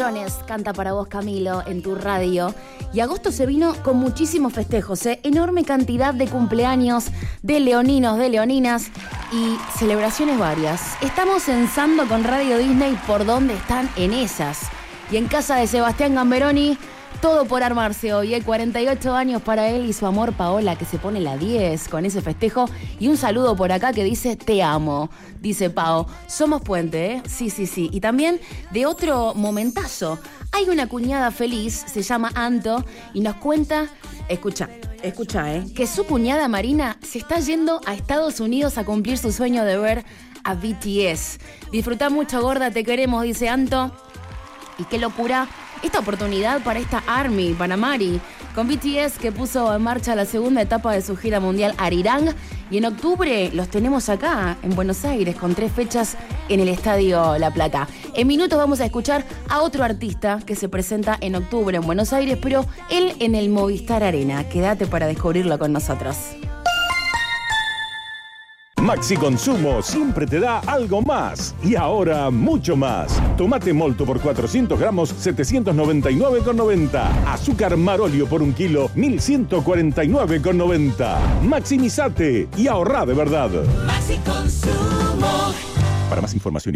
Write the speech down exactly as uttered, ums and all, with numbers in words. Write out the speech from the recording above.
Camberones canta para vos, Camilo, en tu radio. Y agosto se vino con muchísimos festejos, ¿eh? Enorme cantidad de cumpleaños, de leoninos, de leoninas y celebraciones varias. Estamos censando con Radio Disney por dónde están en esas. Y en casa de Sebastián Gamberoni, todo por armarse hoy, ¿eh? cuarenta y ocho años para él y su amor Paola, que se pone la diez con ese festejo. Y un saludo por acá que dice, te amo, dice Pao. Somos puente, ¿eh? Sí, sí, sí. Y también de otro momentazo. Hay una cuñada feliz, se llama Anto, y nos cuenta, escucha, escucha, ¿eh? que su cuñada Marina se está yendo a Estados Unidos a cumplir su sueño de ver a B T S. Disfrutá mucho, gorda, te queremos, dice Anto. Y qué locura esta oportunidad para esta ARMY, para Mari, con B T S que puso en marcha la segunda etapa de su gira mundial Arirang. Y en octubre los tenemos acá, en Buenos Aires, con tres fechas en el Estadio La Plata. En minutos vamos a escuchar a otro artista que se presenta en octubre en Buenos Aires, pero él en el Movistar Arena. Quédate para descubrirlo con nosotros. Maxi Consumo siempre te da algo más. Y ahora mucho más. Tomate molto por cuatrocientos gramos, setecientos noventa y nueve con noventa. Azúcar Marolio por un kilo, mil ciento cuarenta y nueve con noventa. Maximizate y ahorrá de verdad. Maxi Consumo. Para más información